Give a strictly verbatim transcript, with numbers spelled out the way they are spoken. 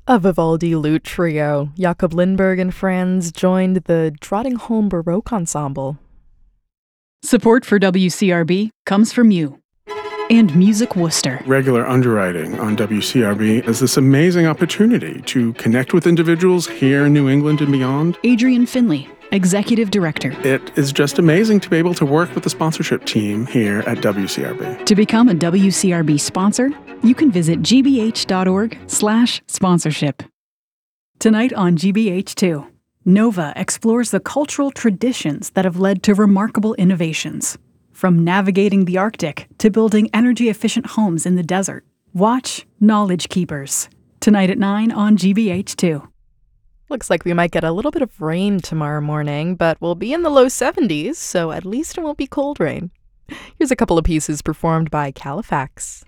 A Vivaldi lute trio, Jakob Lindberg and friends, joined the Trottingholm Baroque Ensemble. Support for W C R B comes from you and Music Worcester. Regular underwriting on W C R B is this amazing opportunity to connect with individuals here in New England and beyond. Adrian Finley, Executive Director. It is just amazing to be able to work with the sponsorship team here at W C R B. To become a W C R B sponsor, you can visit gbh.org slash sponsorship. Tonight on G B H two, Nova explores the cultural traditions that have led to remarkable innovations. From navigating the Arctic to building energy-efficient homes in the desert. Watch Knowledge Keepers. Tonight at nine on G B H two. Looks like we might get a little bit of rain tomorrow morning, but we'll be in the low seventies, so at least it won't be cold rain. Here's a couple of pieces performed by Califax.